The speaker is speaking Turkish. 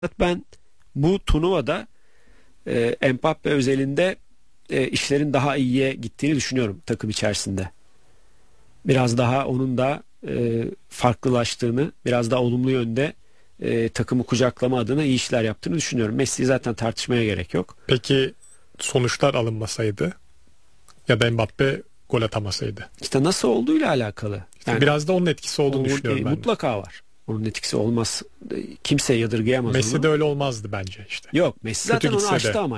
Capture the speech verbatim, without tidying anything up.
Ben bu turnuvada e, Mbappe özelinde e, işlerin daha iyiye gittiğini düşünüyorum takım içerisinde. Biraz daha onun da e, farklılaştığını, biraz daha olumlu yönde e, takımı kucaklama adına iyi işler yaptığını düşünüyorum. Messi zaten tartışmaya gerek yok. Peki sonuçlar alınmasaydı ya da Mbappe gol atamasaydı? İşte nasıl olduğuyla alakalı. Yani Biraz da onun etkisi olduğunu o, düşünüyorum e, ben de. mutlaka var. Onun etkisi olmaz. Kimse yadırgayamaz onu. Messi de öyle olmazdı bence işte. Yok, Messi Kötü zaten onu gitse aştı de. ama.